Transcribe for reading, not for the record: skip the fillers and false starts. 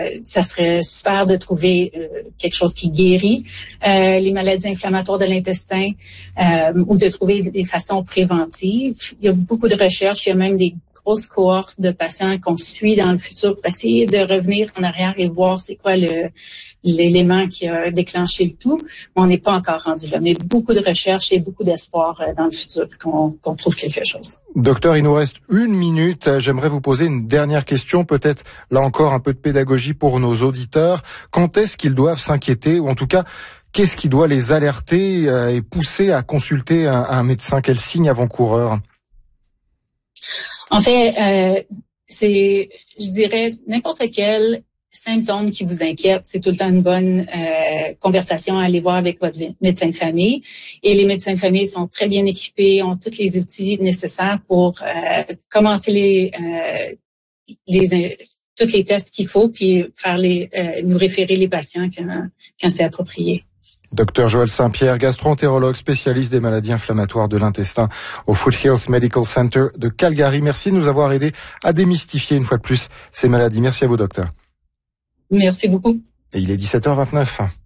Ça serait super de trouver quelque chose qui guérit les maladies inflammatoires de l'intestin ou de trouver des façons préventives. Il y a beaucoup de recherches, il y a même des grosses cohortes de patients qu'on suit dans le futur pour essayer de revenir en arrière et voir c'est quoi l'élément qui a déclenché le tout. Mais on n'est pas encore rendu là. Mais beaucoup de recherches et beaucoup d'espoir dans le futur qu'on trouve quelque chose. Docteur, il nous reste 1 minute. J'aimerais vous poser une dernière question, peut-être là encore un peu de pédagogie pour nos auditeurs. Quand est-ce qu'ils doivent s'inquiéter, ou en tout cas, qu'est-ce qui doit les alerter et pousser à consulter un médecin? Quels signes avant-coureurs? En fait, je dirais, n'importe quel symptôme qui vous inquiète, c'est tout le temps une bonne conversation à aller voir avec votre médecin de famille. Et les médecins de famille sont très bien équipés, ont tous les outils nécessaires pour commencer tous les tests qu'il faut, puis faire nous référer les patients quand c'est approprié. Docteur Joël Saint-Pierre, gastro-entérologue, spécialiste des maladies inflammatoires de l'intestin au Foothills Medical Center de Calgary. Merci de nous avoir aidés à démystifier une fois de plus ces maladies. Merci à vous, docteur. Merci beaucoup. Et il est 17h29.